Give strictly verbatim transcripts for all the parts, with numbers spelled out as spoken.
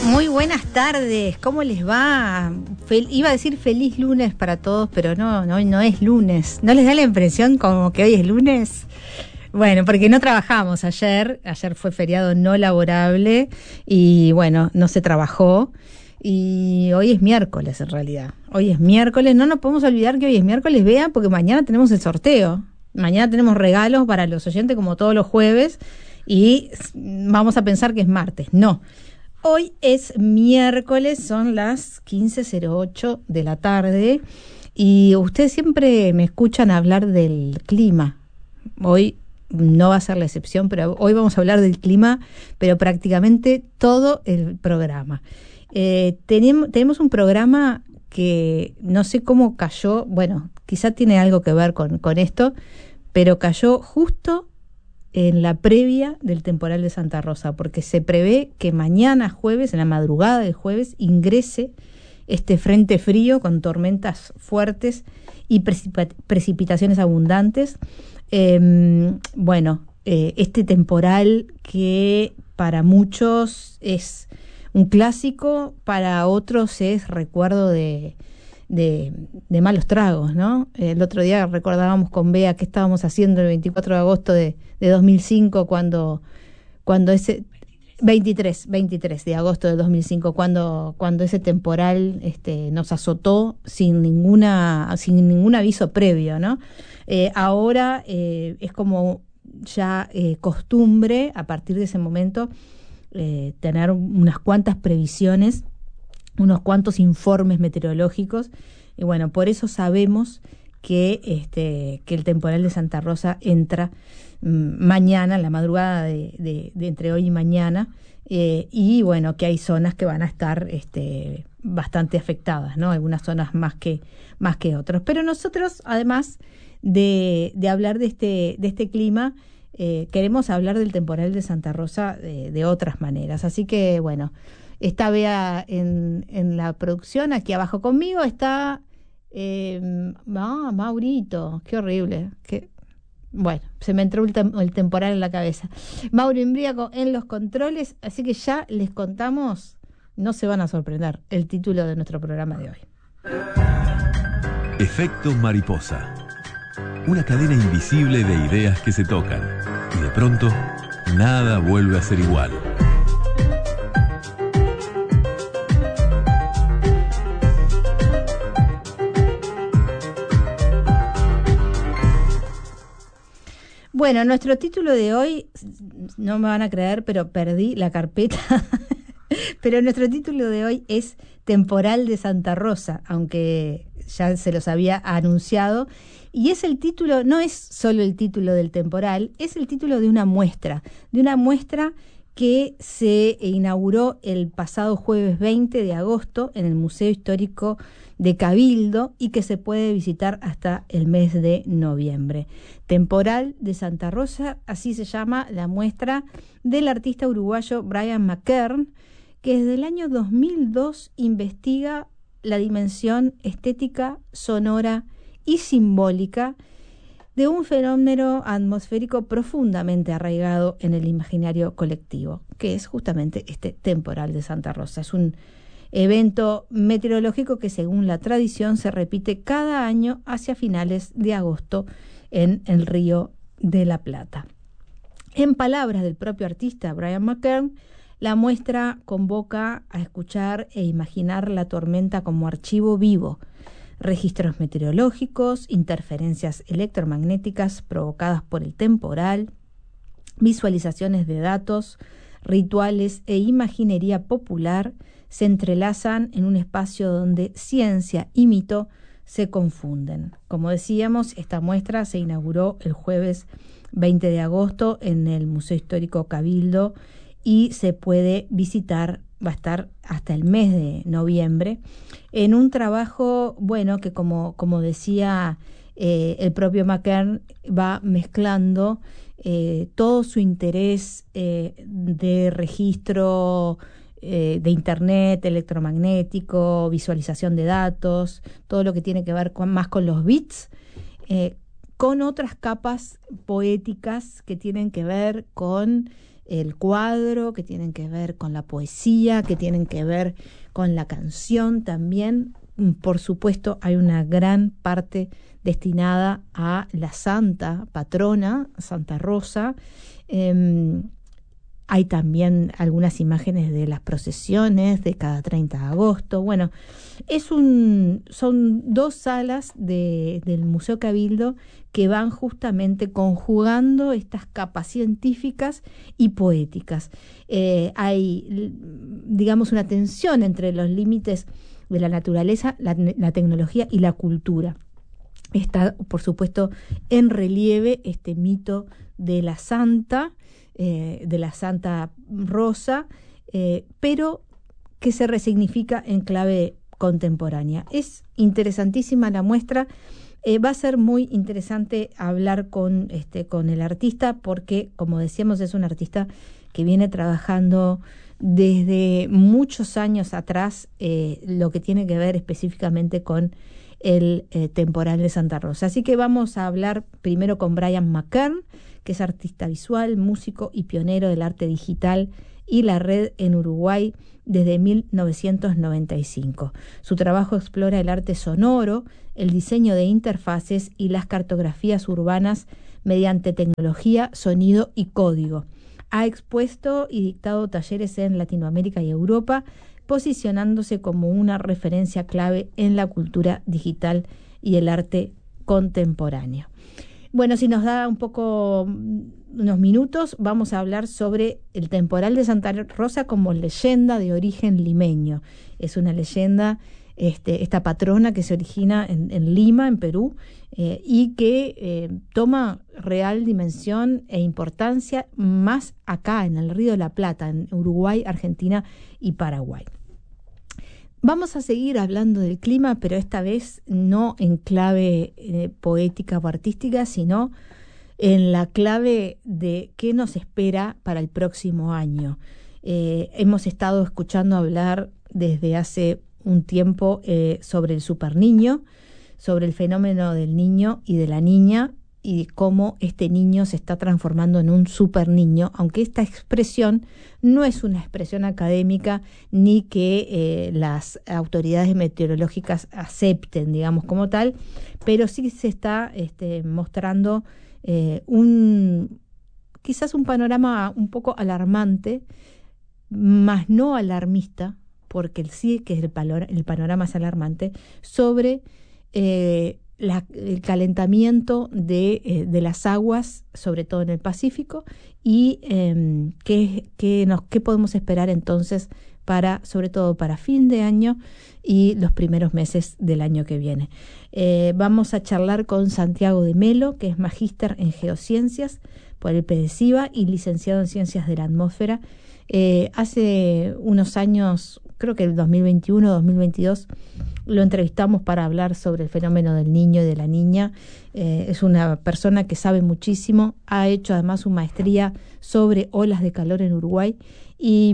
Muy buenas tardes, ¿cómo les va? Fel- iba a decir feliz lunes para todos, pero no, no, no es lunes. ¿No les da la impresión como que hoy es lunes? Bueno, porque no trabajamos ayer, ayer fue feriado no laborable y bueno, no se trabajó y hoy es miércoles en realidad. Hoy es miércoles, no nos podemos olvidar que hoy es miércoles, vean, porque mañana tenemos el sorteo. Mañana tenemos regalos para los oyentes como todos los jueves y vamos a pensar que es martes. No. Hoy es miércoles, son las quince cero ocho de la tarde y ustedes siempre me escuchan hablar del clima. Hoy no va a ser la excepción, pero hoy vamos a hablar del clima, pero prácticamente todo el programa. Eh, tenemos, tenemos un programa que no sé cómo cayó, bueno, quizá tiene algo que ver con, con esto, pero cayó justo en la previa del temporal de Santa Rosa, porque se prevé que mañana jueves, en la madrugada del jueves, ingrese este frente frío con tormentas fuertes y precip- precipitaciones abundantes. Eh, bueno, eh, este temporal que para muchos es un clásico, para otros es recuerdo de... De, de malos tragos, ¿no? El otro día recordábamos con Bea qué estábamos haciendo el veinticuatro de agosto de, de dos mil cinco cuando, cuando ese veintitrés, veintitrés de agosto de dos mil cinco cuando, cuando ese temporal este, nos azotó sin ninguna, sin ningún aviso previo, ¿no? Eh, ahora eh, es como ya eh, costumbre a partir de ese momento eh, tener unas cuantas previsiones, unos cuantos informes meteorológicos, y bueno, por eso sabemos que este que el temporal de Santa Rosa entra mmm, mañana, en la madrugada de, de, de entre hoy y mañana, eh, y bueno, que hay zonas que van a estar este bastante afectadas, ¿no? Algunas zonas más que más que otras. Pero nosotros, además de, de hablar de este, de este clima, eh, queremos hablar del temporal de Santa Rosa de, de otras maneras. Así que, bueno, está Bea en, en la producción, aquí abajo conmigo está eh, ah, Maurito, qué horrible, qué, bueno, se me entró el, tem- el temporal en la cabeza. Mauro Imbriaco en los controles, así que ya les contamos, no se van a sorprender, el título de nuestro programa de hoy. Efecto mariposa. Una cadena invisible de ideas que se tocan y de pronto nada vuelve a ser igual. Bueno, nuestro título de hoy, no me van a creer, pero perdí la carpeta, pero nuestro título de hoy es Temporal de Santa Rosa, aunque ya se los había anunciado, y es el título, no es solo el título del temporal, es el título de una muestra, de una muestra que se inauguró el pasado jueves veinte de agosto en el Museo Histórico de Cabildo y que se puede visitar hasta el mes de noviembre. Temporal de Santa Rosa, así se llama la muestra del artista uruguayo Brian McKern, que desde el año dos mil dos investiga la dimensión estética, sonora y simbólica de un fenómeno atmosférico profundamente arraigado en el imaginario colectivo, que es justamente este temporal de Santa Rosa. Es un evento meteorológico que, según la tradición, se repite cada año hacia finales de agosto en el Río de la Plata. En palabras del propio artista Brian McKern, la muestra convoca a escuchar e imaginar la tormenta como archivo vivo, registros meteorológicos, interferencias electromagnéticas provocadas por el temporal, visualizaciones de datos, rituales e imaginería popular se entrelazan en un espacio donde ciencia y mito se confunden. Como decíamos, esta muestra se inauguró el jueves veinte de agosto en el Museo Histórico Cabildo y se puede visitar, va a estar hasta el mes de noviembre, en un trabajo, bueno, que como, como decía eh, el propio McKern, va mezclando eh, todo su interés eh, de registro eh, de internet, electromagnético, visualización de datos, todo lo que tiene que ver con, más con los bits, eh, con otras capas poéticas que tienen que ver con el cuadro, que tienen que ver con la poesía, que tienen que ver con la canción también. Por supuesto, hay una gran parte destinada a la santa patrona, Santa Rosa. Eh, hay también algunas imágenes de las procesiones de cada treinta de agosto. Bueno, es un, son dos salas de, del Museo Cabildo que van justamente conjugando estas capas científicas y poéticas. Eh, hay, digamos, una tensión entre los límites de la naturaleza, la, la tecnología y la cultura. Está, por supuesto, en relieve este mito de la santa, eh, de la Santa Rosa, eh, pero que se resignifica en clave contemporánea. Es interesantísima la muestra. Eh, va a ser muy interesante hablar con, este, con el artista porque, como decíamos, es un artista que viene trabajando desde muchos años atrás eh, lo que tiene que ver específicamente con el eh, temporal de Santa Rosa. Así que vamos a hablar primero con Brian McKern, que es artista visual, músico y pionero del arte digital y la red en Uruguay desde mil novecientos noventa y cinco. Su trabajo explora el arte sonoro, el diseño de interfaces y las cartografías urbanas mediante tecnología, sonido y código. Ha expuesto y dictado talleres en Latinoamérica y Europa, posicionándose como una referencia clave en la cultura digital y el arte contemporáneo. Bueno, si nos da un poco, unos minutos, vamos a hablar sobre el temporal de Santa Rosa como leyenda de origen limeño. Es una leyenda, este, esta patrona que se origina en, en Lima, en Perú, eh, y que eh, toma real dimensión e importancia más acá, en el Río de la Plata, en Uruguay, Argentina y Paraguay. Vamos a seguir hablando del clima, pero esta vez no en clave eh, poética o artística, sino en la clave de qué nos espera para el próximo año. Eh, hemos estado escuchando hablar desde hace un tiempo eh, sobre el superniño, sobre el fenómeno del niño y de la niña, y cómo este niño se está transformando en un superniño, aunque esta expresión no es una expresión académica ni que eh, las autoridades meteorológicas acepten, digamos, como tal, pero sí se está este, mostrando eh, un quizás un panorama un poco alarmante, más no alarmista, porque el sí que es el, palor, el panorama es alarmante, sobre eh, La, el calentamiento de, eh, de las aguas, sobre todo en el Pacífico, y eh, qué, qué, nos, qué podemos esperar entonces para, sobre todo para fin de año y los primeros meses del año que viene. Eh, vamos a charlar con Santiago de Melo, que es magíster en geociencias por el PEDESIVA y licenciado en ciencias de la atmósfera. Eh, hace unos años, creo que el dos mil veintiuno, dos mil veintidós, lo entrevistamos para hablar sobre el fenómeno del niño y de la niña. Eh, es una persona que sabe muchísimo, ha hecho además su maestría sobre olas de calor en Uruguay y,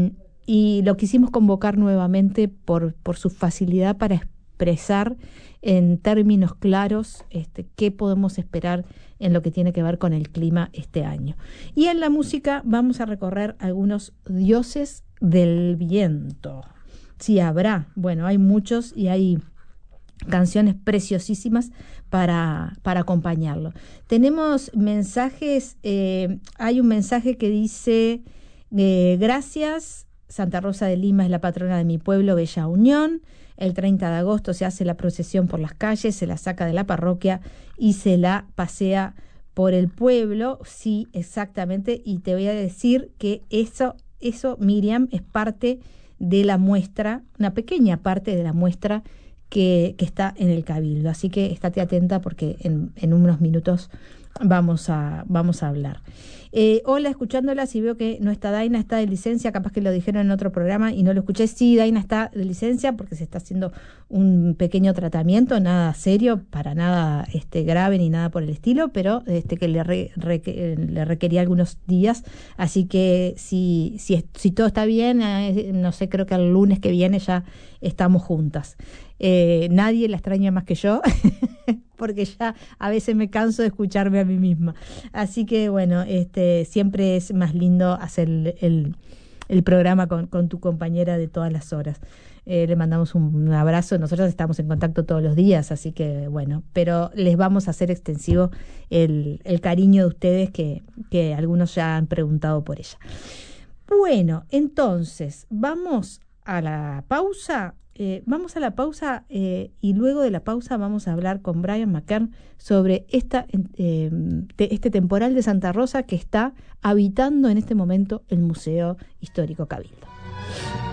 y lo quisimos convocar nuevamente por, por su facilidad para expresar en términos claros este, qué podemos esperar en lo que tiene que ver con el clima este año. Y en la música vamos a recorrer algunos dioses del viento. Sí, habrá, bueno, hay muchos y hay canciones preciosísimas para, para acompañarlo. Tenemos mensajes, eh, hay un mensaje que dice, eh, gracias, Santa Rosa de Lima es la patrona de mi pueblo, Bella Unión. El treinta de agosto se hace la procesión por las calles, se la saca de la parroquia y se la pasea por el pueblo. Sí, exactamente, y te voy a decir que eso, eso Miriam, es parte de la muestra, una pequeña parte de la muestra que, que está en el Cabildo. Así que estate atenta porque en, en unos minutos vamos a, vamos a hablar. Eh, hola, escuchándola, si veo que no está Daina, está de licencia, capaz que lo dijeron en otro programa y no lo escuché. Sí, Daina está de licencia porque se está haciendo un pequeño tratamiento, nada serio, para nada este, grave ni nada por el estilo, pero este, que le, re, re, le requería algunos días. Así que si, si, si todo está bien, eh, no sé, creo que el lunes que viene ya estamos juntas. Eh, nadie la extraña más que yo porque ya a veces me canso de escucharme a mí misma, así que bueno, este eh, siempre es más lindo hacer el, el, el programa con, con tu compañera de todas las horas. Eh, le mandamos un, un abrazo. Nosotros estamos en contacto todos los días, así que bueno, pero les vamos a hacer extensivo el, el cariño de ustedes que, que algunos ya han preguntado por ella. Bueno, entonces vamos a la pausa. Eh, vamos a la pausa eh, y luego de la pausa vamos a hablar con Brian McKern sobre esta, eh, te, este temporal de Santa Rosa que está habitando en este momento el Museo Histórico Cabildo.